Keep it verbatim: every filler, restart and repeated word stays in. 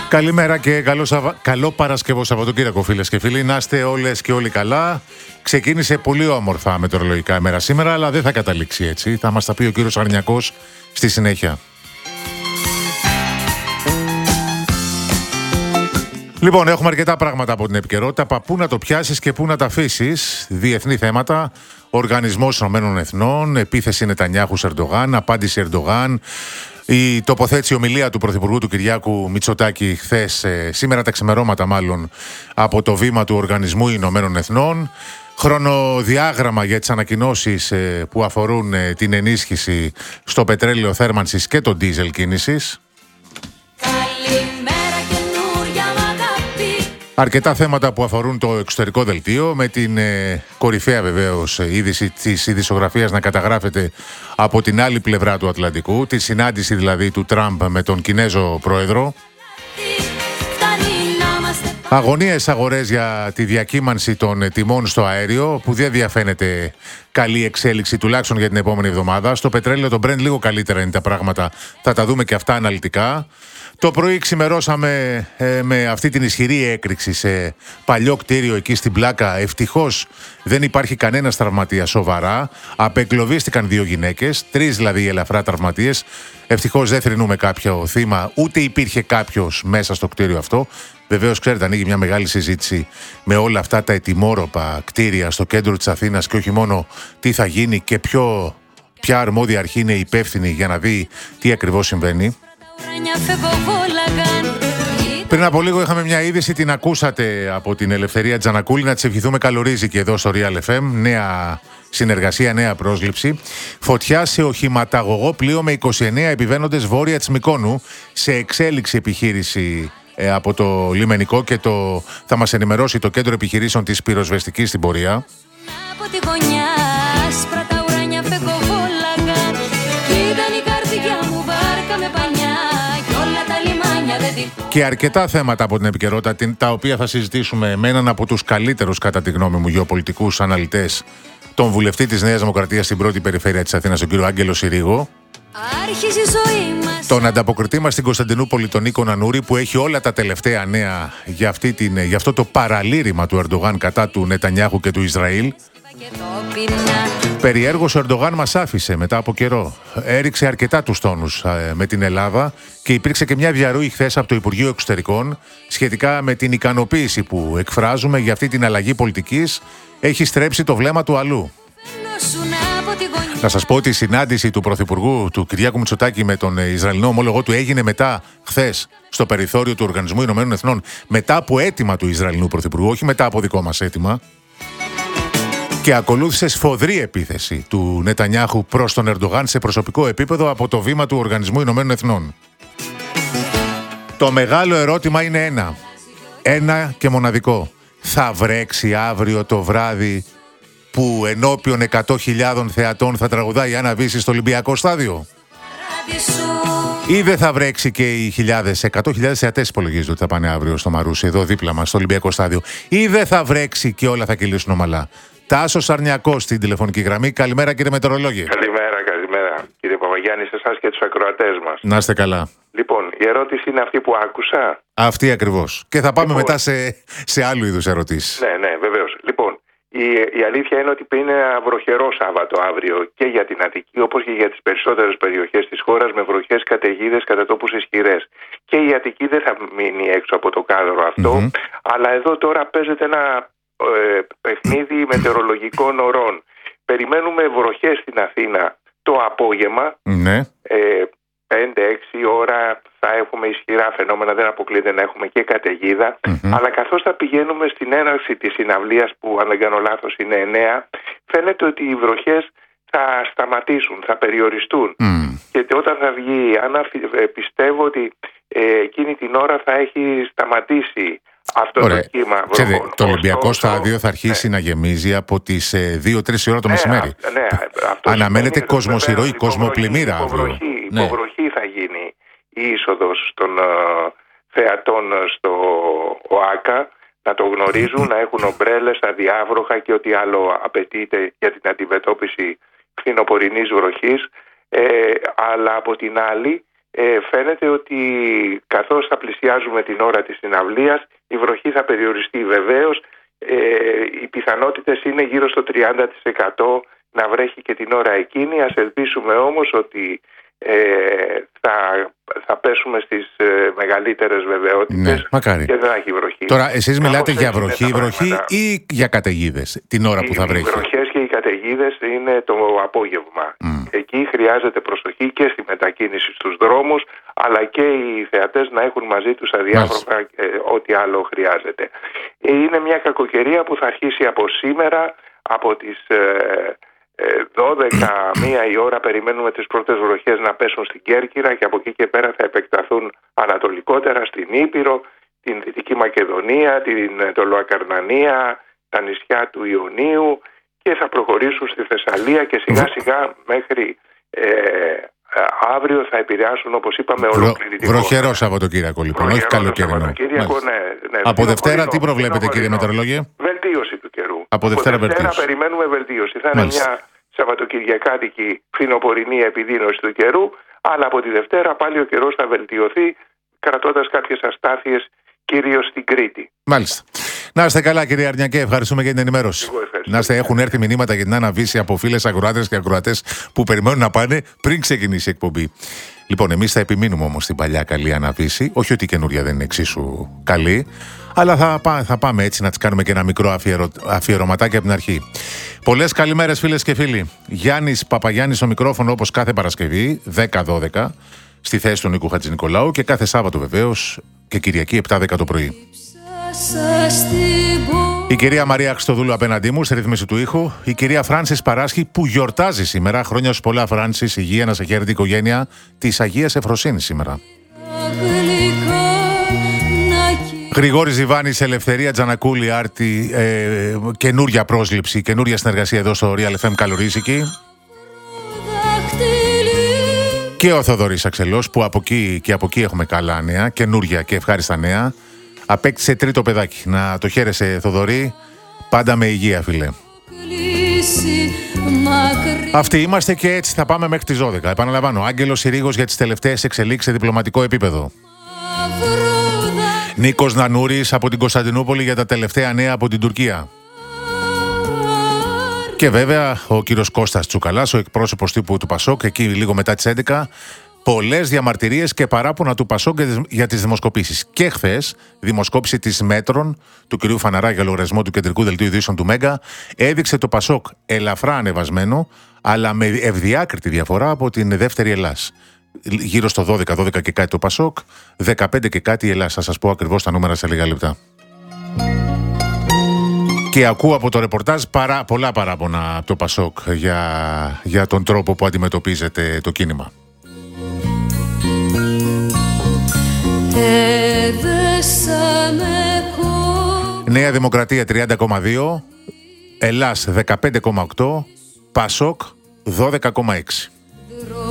Καλημέρα και καλό, Σαβα... καλό Παρασκευό Σαββατοκύριακο, φίλες και φίλοι. Να είστε όλες και όλοι καλά. Ξεκίνησε πολύ όμορφα μετεωρολογικά ημέρα σήμερα, αλλά δεν θα καταλήξει έτσι. Θα μας τα πει ο κύριος Αρνιακός στη συνέχεια. Λοιπόν, έχουμε αρκετά πράγματα από την επικαιρότητα. Πού να το πιάσεις και πού να τα αφήσεις. Διεθνή θέματα, Οργανισμός Ηνωμένων Εθνών, επίθεση Νετανιάχου σε Ερντογάν, απάντηση Ερντογάν. Η τοποθέτηση, ομιλία του Πρωθυπουργού του Κυριάκου Μητσοτάκη χθες, σήμερα τα ξημερώματα μάλλον, από το βήμα του Οργανισμού Ηνωμένων Εθνών. Χρονοδιάγραμμα για τις ανακοινώσεις που αφορούν την ενίσχυση στο πετρέλαιο θέρμανσης και το ντίζελ κίνησης. Αρκετά θέματα που αφορούν το εξωτερικό δελτίο, με την ε, κορυφαία βεβαίως είδηση της ειδησιογραφίας να καταγράφεται από την άλλη πλευρά του Ατλαντικού, τη συνάντηση δηλαδή του Τραμπ με τον Κινέζο πρόεδρο. Αγωνίες αγορές για τη διακύμανση των τιμών στο αέριο, που δεν διαφαίνεται καλή εξέλιξη τουλάχιστον για την επόμενη εβδομάδα. Στο πετρέλαιο, το Brent, λίγο καλύτερα είναι τα πράγματα, θα τα δούμε και αυτά αναλυτικά. Το πρωί ξημερώσαμε ε, με αυτή την ισχυρή έκρηξη σε παλιό κτίριο εκεί στην Πλάκα. Ευτυχώς δεν υπάρχει κανένας τραυματίας σοβαρά. Απεγκλωβίστηκαν δύο γυναίκες, τρεις δηλαδή ελαφρά τραυματίες. Ευτυχώς δεν θρηνούμε κάποιο θύμα, ούτε υπήρχε κάποιος μέσα στο κτίριο αυτό. Βεβαίως, ξέρετε, ανοίγει μια μεγάλη συζήτηση με όλα αυτά τα ετοιμόρροπα κτίρια στο κέντρο της Αθήνας και όχι μόνο τι θα γίνει και ποιο, ποια αρμόδια αρχή είναι υπεύθυνη για να δει τι ακριβώς συμβαίνει. Πριν από λίγο είχαμε μια είδηση, την ακούσατε από την Ελευθερία Τζανακούλη. Να της ευχηθούμε καλορίζει και εδώ στο Real εφ εμ. Νέα συνεργασία, νέα πρόσληψη. Φωτιά σε οχηματαγωγό πλοίο με είκοσι εννέα επιβαίνοντες βόρεια της Μυκόνου. Σε εξέλιξη επιχείρηση ε, από το λιμενικό, και το, θα μας ενημερώσει το κέντρο επιχειρήσεων της πυροσβεστικής στην πορεία. Και αρκετά θέματα από την επικαιρότητα, τα οποία θα συζητήσουμε με έναν από τους καλύτερους, κατά τη γνώμη μου, γεωπολιτικούς αναλυτές, τον βουλευτή της Νέας Δημοκρατίας στην πρώτη περιφέρεια της Αθήνας, τον κύριο Άγγελο Συρίγο. Τον ανταποκριτή μας στην Κωνσταντινούπολη, τον Νίκο Νανούρη, που έχει όλα τα τελευταία νέα για, αυτή την, για αυτό το παραλήρημα του Ερντογάν κατά του Νετανιάχου και του Ισραήλ. Περιέργως ο Ερντογάν μας άφησε μετά από καιρό. Έριξε αρκετά τους τόνους ε, με την Ελλάδα και υπήρξε και μια διαρροή χθες από το Υπουργείο Εξωτερικών σχετικά με την ικανοποίηση που εκφράζουμε για αυτή την αλλαγή πολιτικής. Έχει στρέψει το βλέμμα του αλλού. Να σας πω ότι η συνάντηση του Πρωθυπουργού του Κυριάκου Μητσοτάκη με τον Ισραηλινό ομόλογό του έγινε μετά, χθες, στο περιθώριο του Οργανισμού Ηνωμένων Εθνών, μετά από αίτημα του Ισραηλινού Πρωθυπουργού, όχι μετά από δικό μας αίτημα. Και ακολούθησε σφοδρή επίθεση του Νετανιάχου προς τον Ερντογάν σε προσωπικό επίπεδο από το βήμα του Οργανισμού Ηνωμένων Εθνών. Το μεγάλο ερώτημα είναι ένα. Ένα και μοναδικό. Θα βρέξει αύριο το βράδυ που ενώπιον εκατό χιλιάδων θεατών θα τραγουδάει η Άννα Βύση στο Ολυμπιακό στάδιο? Ή δεν θα βρέξει και οι χιλιάδες, εκατό χιλιάδες θεατές υπολογίζονται ότι θα πάνε αύριο στο Μαρούσι, εδώ δίπλα μας, στο Ολυμπιακό στάδιο? Ή δεν θα βρέξει και όλα θα κυλήσουν ομαλά? Τάσος Αρνιακός στην τηλεφωνική γραμμή. Καλημέρα, κύριε μετεωρολόγε. Καλημέρα, καλημέρα. Κύριε Παπαγιάννη, σε εσάς και τους ακροατές μας. Να είστε καλά. Λοιπόν, η ερώτηση είναι αυτή που άκουσα. Αυτή ακριβώς. Και θα πάμε λοιπόν, μετά σε, σε άλλου είδους ερωτήσεις. Ναι, ναι, βεβαίως. Λοιπόν, η, η αλήθεια είναι ότι είναι ένα βροχερό Σάββατο αύριο και για την Αττική, όπως και για τις περισσότερες περιοχές της χώρας, με βροχές, καταιγίδες, κατά τόπους ισχυρές. Και η Αττική δεν θα μείνει έξω από το κάδρο αυτό, mm-hmm. αλλά εδώ τώρα παίζεται ένα Ε, παιχνίδι μετεωρολογικών ωρών. Περιμένουμε βροχές στην Αθήνα το απόγευμα. Ναι. ε, πέντε έξι ώρα θα έχουμε ισχυρά φαινόμενα, δεν αποκλείεται να έχουμε και καταιγίδα. Mm-hmm. Αλλά καθώς θα πηγαίνουμε στην έναρξη της συναυλίας, που αν δεν κάνω λάθος είναι εννέα, φαίνεται ότι οι βροχές θα σταματήσουν, θα περιοριστούν. Mm. Και όταν θα βγει η Άννα, πιστεύω ότι ε, εκείνη την ώρα θα έχει σταματήσει αυτό. Ωραία. Το κύμα βροχών. Το Ολυμπιακό στάδιο θα αρχίσει ναι. να γεμίζει από τις ε, δύο τρεις ώρα το ναι, μεσημέρι. Ναι, αναμένεται κοσμοσυρωή, κοσμοπλημμύρα αύριο. Υποβροχή, ναι. υποβροχή θα γίνει η είσοδος των uh, θεατών στο ΟΑΚΑ, να το γνωρίζουν, να έχουν ομπρέλες, τα διάβροχα και ό,τι άλλο απαιτείται για την αντιμετώπιση φθινοπορεινής βροχής. Ε, αλλά από την άλλη ε, φαίνεται ότι καθώς θα πλησιάζουμε την ώρα της συναυλίας, η βροχή θα περιοριστεί. Βεβαίως, ε, οι πιθανότητες είναι γύρω στο τριάντα τοις εκατό να βρέχει και την ώρα εκείνη. Ας ελπίσουμε όμως ότι ε, θα, θα πέσουμε στις ε, μεγαλύτερες βεβαιότητες, ναι, μακάρι. Και δεν θα έχει βροχή. Τώρα εσείς μιλάτε για βροχή, βροχή ή για καταιγίδες την ώρα που θα βρέχει? Οι βροχές και οι καταιγίδες είναι το απόγευμα. Mm. Εκεί χρειάζεται προσοχή και στη μετακίνηση στους δρόμους, αλλά και οι θεατές να έχουν μαζί τους αδιάφορα ε, ό,τι άλλο χρειάζεται. Είναι μια κακοκαιρία που θα αρχίσει από σήμερα, από τις ε, δώδεκα μία η ώρα περιμένουμε τις πρώτες βροχές να πέσουν στην Κέρκυρα και από εκεί και πέρα θα επεκταθούν ανατολικότερα στην Ήπειρο, την Δυτική Μακεδονία, την Τολοακαρνανία, τα νησιά του Ιωνίου και θα προχωρήσουν στη Θεσσαλία και σιγά σιγά μέχρι ε, αύριο θα επηρεάσουν, όπως είπαμε, ολοκληρωτικό. Βροχερό Σαββατοκύριακο λοιπόν, όχι καλοκαιρινό. Ναι, ναι. Από Δευτέρα τι προβλέπετε, κύριε Μετεωρολόγε? Βελτίωση του καιρού. Από Δευτέρα, Από Δευτέρα βελτίωση. περιμένουμε βελτίωση. Θα είναι Μάλιστα. μια Σαββατοκυριακάτικη φθινοπορεινή επιδείνωση του καιρού, αλλά από τη Δευτέρα πάλι ο καιρός θα βελτιωθεί, κρατώντας κάποιες αστάθειες κυρίως στην Κρήτη. Μάλιστα. Να είστε καλά, κύριε Αρνιακέ, ευχαριστούμε για την ενημέρωση. Να είστε, έχουν έρθει μηνύματα για την αναβίση από φίλες ακροάτες και ακροατές που περιμένουν να πάνε πριν ξεκινήσει η εκπομπή. Λοιπόν, εμείς θα επιμείνουμε όμως στην παλιά καλή αναβίση. Όχι ότι η καινούρια δεν είναι εξίσου καλή, αλλά θα, πά, θα πάμε έτσι να τις κάνουμε και ένα μικρό αφιερω, αφιερωματάκι από την αρχή. Πολλές καλημέρες, φίλες και φίλοι. Γιάννης Παπαγιάννης στο μικρόφωνο, όπως κάθε Παρασκευή, δέκα δώδεκα, στη θέση του Νίκου Χατζηνικολάου, και κάθε Σάββατο βεβαίως και Κυριακή επτά δέκα το πρωί. Η κυρία Μαρία Χριστοδούλου απέναντί μου, στη ρύθμιση του ήχου. Η κυρία Φράνσις Παράσχη, που γιορτάζει σήμερα. Χρόνια σου πολλά, Φράνσις. Υγεία, να σε χαίρεται η οικογένεια της Αγίας Ευφροσύνης σήμερα. Γρηγόρης Ζιβάνης, Ελευθερία Τζανακούλη, Άρτη, ε, καινούρια πρόσληψη, καινούρια συνεργασία εδώ στο Real εφ εμ Καλορίζικη. Και ο Θοδωρής Αξελός, που από εκεί και από εκεί έχουμε καλά νέα, καινούρια και ευχάριστα νέα. Απέκτησε τρίτο παιδάκι. Να το χαίρεσαι, Θοδωρή. Πάντα με υγεία, φίλε. Αυτοί είμαστε και έτσι θα πάμε μέχρι τις δώδεκα. Επαναλαμβάνω, Άγγελος Συρίγος για τις τελευταίες εξελίξεις σε διπλωματικό επίπεδο. Νίκος Νανούρης από την Κωνσταντινούπολη για τα τελευταία νέα από την Τουρκία. Και βέβαια ο κύριος Κώστας Τσουκαλάς, ο εκπρόσωπος τύπου του Πασόκ, εκεί λίγο μετά τις έντεκα. Πολλές διαμαρτυρίες και παράπονα του Πασόκ για τις δημοσκοπήσεις. Και χθες, δημοσκόπηση της Μέτρων του κυρίου Φαναρά για λογαριασμό του Κεντρικού Δελτίου Ειδήσεων του Μέγκα έδειξε το Πασόκ ελαφρά ανεβασμένο, αλλά με ευδιάκριτη διαφορά από την δεύτερη Ελλάς. Γύρω στο δώδεκα, δώδεκα και κάτι το Πασόκ, δεκαπέντε και κάτι η Ελλάς. Θα σας πω ακριβώς τα νούμερα σε λίγα λεπτά. Και ακούω από το ρεπορτάζ παρά, πολλά παράπονα από το Πασόκ για, για τον τρόπο που αντιμετωπίζεται το κίνημα. Νέα Δημοκρατία τριάντα κόμμα δύο, Ελλάς δεκαπέντε κόμμα οκτώ, Πασόκ δώδεκα κόμμα έξι.